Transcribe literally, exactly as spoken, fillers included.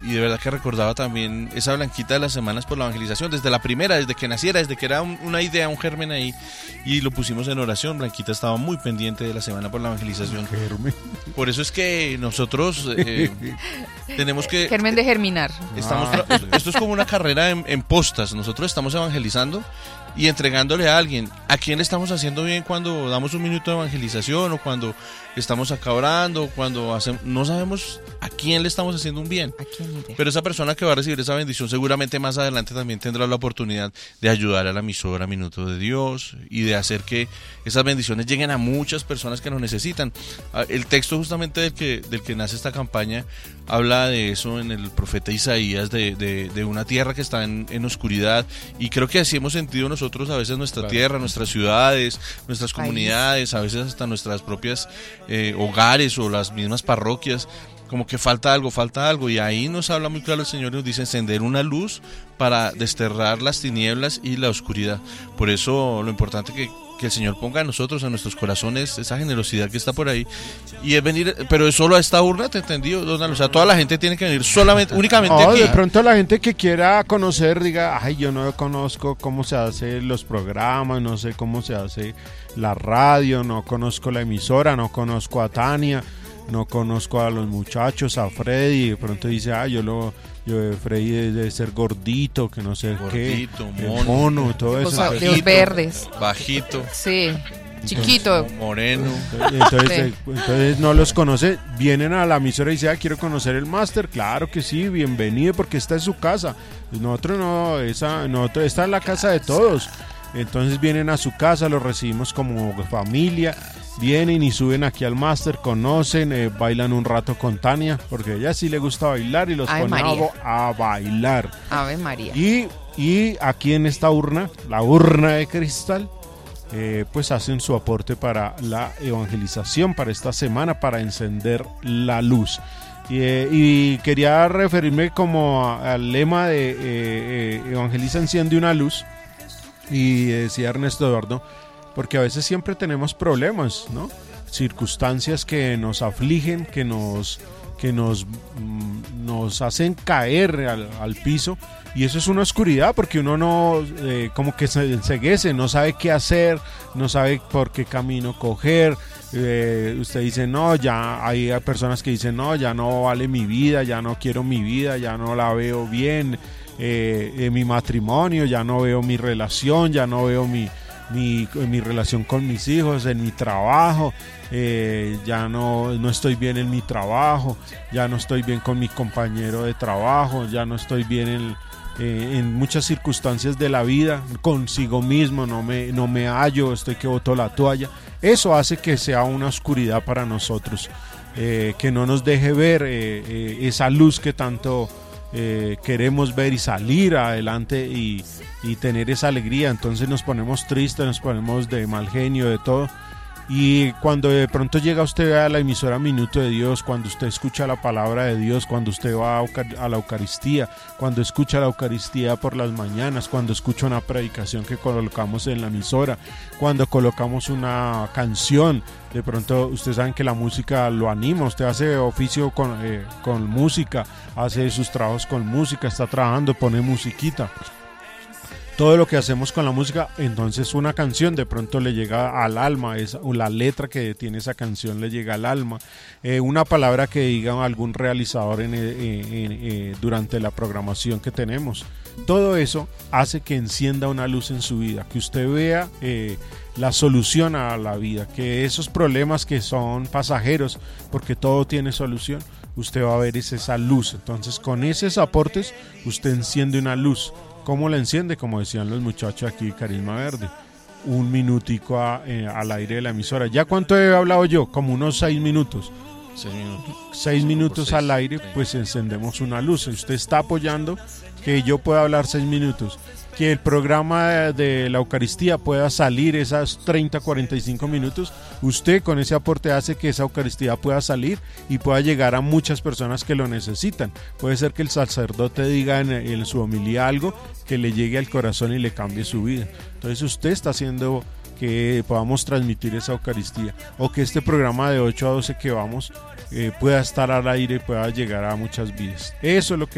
y de verdad que recordaba también esa Blanquita de las semanas por la evangelización, desde la primera, desde que naciera, desde que era un, una idea, un germen ahí, y lo pusimos en oración. Blanquita estaba muy pendiente de la semana por la evangelización. Germen. Por eso es que nosotros eh, tenemos que... Germen de germinar. Estamos tra- esto es como una carrera en, en postas. Nosotros estamos evangelizando y entregándole a alguien. ¿A quién le estamos haciendo bien cuando damos un minuto de evangelización o cuando estamos acá orando, cuando hacemos, no sabemos a quién le estamos haciendo un bien? ¿A quién idea? Pero esa persona que va a recibir esa bendición seguramente más adelante también tendrá la oportunidad de ayudar a la emisora Minuto de Dios y de hacer que esas bendiciones lleguen a muchas personas que lo necesitan. El texto justamente del que, del que nace esta campaña habla de eso en el profeta Isaías, de, de, de una tierra que está en, en oscuridad, y creo que así hemos sentido nosotros a veces nuestra claro. tierra, nuestras ciudades, nuestras comunidades, a veces hasta nuestras propias eh, hogares o las mismas parroquias, como que falta algo, falta algo, y ahí nos habla muy claro el Señor y nos dice encender una luz para desterrar las tinieblas y la oscuridad. Por eso lo importante que que el Señor ponga a nosotros, en nuestros corazones, esa generosidad que está por ahí, y es venir, pero es solo a esta urna, ¿te entendí, Donald? O sea, toda la gente tiene que venir solamente, únicamente no, aquí. De pronto la gente que quiera conocer diga, ay, yo no conozco cómo se hacen los programas, no sé cómo se hace la radio, no conozco la emisora, no conozco a Tania, no conozco a los muchachos, a Freddy, de pronto dice, ah, yo lo... Yo, Freddy debe ser gordito, que no sé gordito, qué, mono, mono, todo eso. Bajito, de los verdes. Bajito. Sí, chiquito. Moreno. Entonces, sí. entonces no los conoce, vienen a la emisora y dicen, ah, quiero conocer el máster. Claro que sí, bienvenido, porque esta es su casa. Nosotros no, esa, nosotros, esta es la casa de todos. Entonces vienen a su casa, los recibimos como familia. Vienen y suben aquí al máster, conocen, eh, bailan un rato con Tania, porque a ella sí le gusta bailar y los Ave pone María. a bailar. Ave María. Y, y aquí en esta urna, la urna de cristal, eh, pues hacen su aporte para la evangelización, para esta semana, para encender la luz. Y, eh, y quería referirme como a, al lema de eh, eh, Evangeliza, enciende una luz, y decía Ernesto Eduardo, porque a veces siempre tenemos problemas, ¿no? Circunstancias que nos afligen, que nos, que nos, mm, nos hacen caer al, al piso, y eso es una oscuridad porque uno no, eh, como que se enceguece, no sabe qué hacer, no sabe por qué camino coger. Eh, usted dice, no, ya hay personas que dicen, no, ya no vale mi vida, ya no quiero mi vida, ya no la veo bien, eh, eh, mi matrimonio, ya no veo mi relación, ya no veo mi... Mi, mi relación con mis hijos, en mi trabajo, eh, ya no, no estoy bien en mi trabajo, ya no estoy bien con mi compañero de trabajo, ya no estoy bien en, eh, en muchas circunstancias de la vida, consigo mismo, no me, no me hallo, estoy que boto la toalla. Eso hace que sea una oscuridad para nosotros, eh, que no nos deje ver eh, eh, esa luz que tanto eh, queremos ver y salir adelante y y tener esa alegría. Entonces nos ponemos tristes, nos ponemos de mal genio, de todo. Y cuando de pronto llega usted a la emisora Minuto de Dios, cuando usted escucha la palabra de Dios, cuando usted va a la Eucaristía, cuando escucha la Eucaristía por las mañanas, cuando escucha una predicación que colocamos en la emisora, cuando colocamos una canción, de pronto ustedes saben que la música lo anima, usted hace oficio con, eh, con música, hace sus trabajos con música, está trabajando, pone musiquita. Todo lo que hacemos con la música, entonces una canción de pronto le llega al alma, es, la letra que tiene esa canción le llega al alma, eh, una palabra que diga algún realizador en, en, en, en, durante la programación que tenemos. Todo eso hace que encienda una luz en su vida, que usted vea eh, la solución a la vida, que esos problemas que son pasajeros, porque todo tiene solución, usted va a ver es esa luz. Entonces con esos aportes usted enciende una luz. ¿Cómo la enciende? Como decían los muchachos aquí, Carisma Verde. Un minutico a, eh, al aire de la emisora. ¿Ya cuánto he hablado yo? Como unos seis minutos. Seis minutos. Seis minutos al aire, pues encendemos una luz. Usted está apoyando que yo pueda hablar seis minutos. Que el programa de la Eucaristía pueda salir esas treinta, cuarenta y cinco minutos. Usted con ese aporte hace que esa Eucaristía pueda salir y pueda llegar a muchas personas que lo necesitan. Puede ser que el sacerdote diga en, en su homilía algo que le llegue al corazón y le cambie su vida. Entonces usted está haciendo que podamos transmitir esa Eucaristía, o que este programa de ocho a doce que vamos eh, pueda estar al aire y pueda llegar a muchas vidas. Eso es lo que